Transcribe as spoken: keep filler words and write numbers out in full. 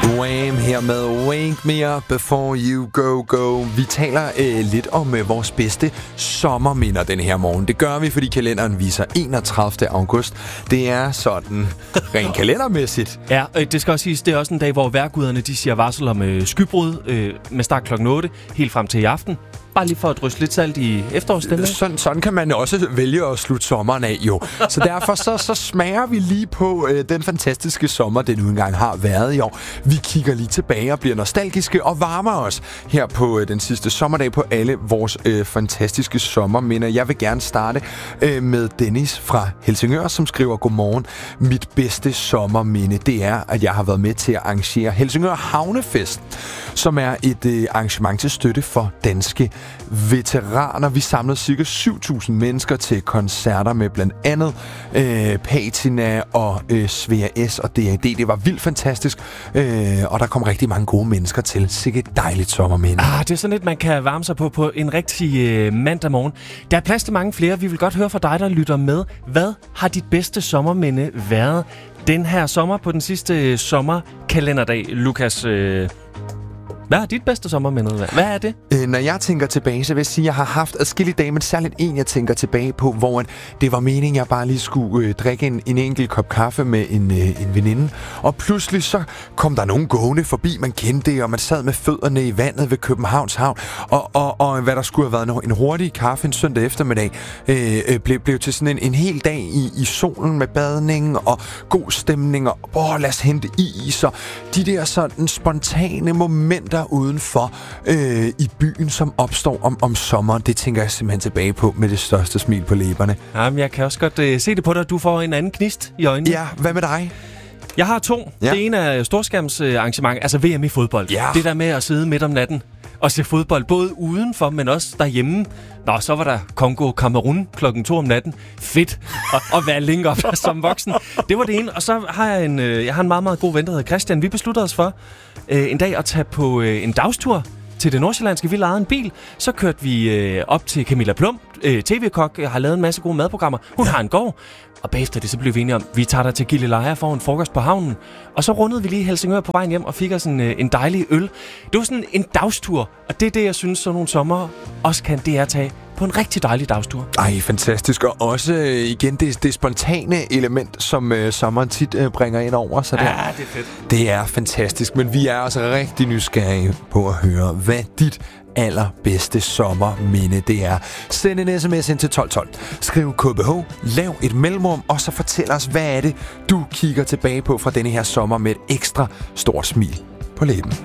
Wham her med Wake Me Up Before You Go Go. Vi taler øh, lidt om øh, vores bedste sommerminder den her morgen. Det gør vi, fordi kalenderen viser enogtredivte august. Det er sådan rent kalendermæssigt. Ja, øh, det skal også siges, det er også en dag, hvor vejrguderne de siger varsel om øh, skybrud øh, med start klokken otte, helt frem til i aften. Bare lige for at drysse lidt salt i efterårsstemning. Sådan, sådan kan man også vælge at slutte sommeren af, jo. Så derfor så, så smager vi lige på øh, den fantastiske sommer, den nu engang har været i år. Vi kigger lige tilbage og bliver nostalgiske og varmer os her på øh, den sidste sommerdag på alle vores øh, fantastiske sommerminder. Jeg vil gerne starte øh, med Dennis fra Helsingør, som skriver: Godmorgen. Mit bedste sommerminde, det er, at jeg har været med til at arrangere Helsingør Havnefest, som er et øh, arrangement til støtte for danske veteraner. Vi samlede cirka syv tusind mennesker til koncerter med blandt andet øh, Patina og øh, Svea S og D A D. Det var vildt fantastisk, øh, og der kom rigtig mange gode mennesker til. Sikkert et dejligt sommerminde. Ah, det er sådan lidt, man kan varme sig på på en rigtig øh, mandag morgen. Der er plads til mange flere. Vi vil godt høre fra dig, der lytter med. Hvad har dit bedste sommerminde været den her sommer på den sidste øh, sommerkalenderdag, Lukas? Øh Hvad er dit bedste sommerminde? Hvad er det? Øh, når jeg tænker tilbage, så vil jeg sige, at jeg har haft adskillige dage, men særligt en, jeg tænker tilbage på, hvor det var meningen, at jeg bare lige skulle øh, drikke en, en enkelt kop kaffe med en, øh, en veninde. Og pludselig så kom der nogen gående forbi, man kendte det, og man sad med fødderne i vandet ved Københavns Havn. Og, og, og hvad der skulle have været en hurtig kaffe en søndag eftermiddag, øh, blev, blev til sådan en, en hel dag i, i solen med badning og god stemning, og åh, lad os hente is, og de der sådan spontane momenter udenfor øh, i byen, som opstår om, om sommeren. Det tænker jeg simpelthen tilbage på med det største smil på læberne. Jamen, jeg kan også godt øh, se det på dig. Du får en anden gnist i øjnene. Ja, hvad med dig? Jeg har to. Ja. Det ene er storskærmsarrangement, altså V M i fodbold. Ja. Det der med at sidde midt om natten og se fodbold, både udenfor, men også derhjemme. Nå, så var der Congo-Cameroun klokken to om natten. Fedt at, at være link op som voksen. Det var det ene. Og så har jeg en, jeg har en meget, meget god ven, der hedder Christian. Vi besluttede os for øh, en dag at tage på øh, en dagstur til det nordsjællandske. Vi lejede en bil. Så kørte vi øh, op til Camilla Plum, øh, tv-kok, har lavet en masse gode madprogrammer. Hun har en gård. Og bagefter det, så blev vi enige om, vi tager der til Gilleleje for en frokost på havnen. Og så rundede vi lige Helsingør på vejen hjem og fik os en, en dejlig øl. Det var sådan en dagstur, og det er det, jeg synes, sådan nogle sommer også kan, det er at tage på en rigtig dejlig dagstur. Ej, fantastisk. Og også øh, igen det, det spontane element, som øh, sommeren tit øh, bringer ind over. Så det, ja, det er fedt. Det er fantastisk, men vi er også rigtig nysgerrige på at høre, hvad dit allerbedste sommerminde det er. Send en sms ind til tolv tolv. Skriv K B H, lav et mellemrum, og så fortæl os, hvad er det, du kigger tilbage på fra denne her sommer med et ekstra stort smil på læben.